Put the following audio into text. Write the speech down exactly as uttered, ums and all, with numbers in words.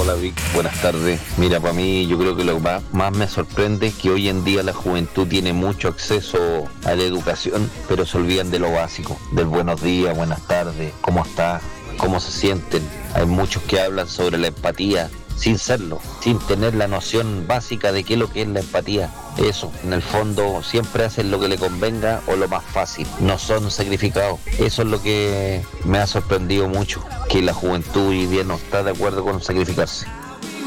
Hola Vic, buenas tardes. Mira, para mí yo creo que lo que más, más me sorprende es que hoy en día la juventud tiene mucho acceso a la educación, pero se olvidan de lo básico, del buenos días, buenas tardes, cómo está, cómo se sienten. Hay muchos que hablan sobre la empatía sin serlo, sin tener la noción básica de qué es lo que es la empatía. Eso, en el fondo, siempre hacen lo que le convenga o lo más fácil, no son sacrificados. Eso es lo que me ha sorprendido mucho, que la juventud hoy día no está de acuerdo con sacrificarse.